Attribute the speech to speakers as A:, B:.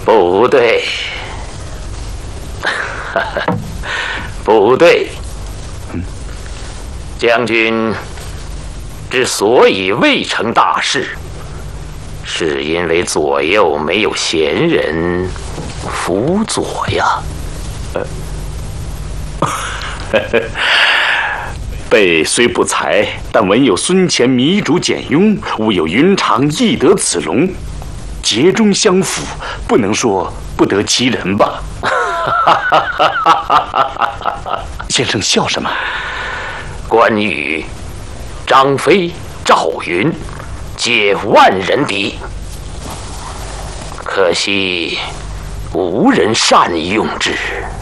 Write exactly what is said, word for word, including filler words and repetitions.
A: 不对，不对。嗯，将军之所以未成大事，是因为左右没有贤人辅佐呀。
B: 备虽不才，但闻有孙乾糜竺简雍，吾有云长亦得此龙，节中相辅，不能说不得其人吧？先生笑什么？
A: 关羽、张飞、赵云，皆万人敌，可惜无人善用之。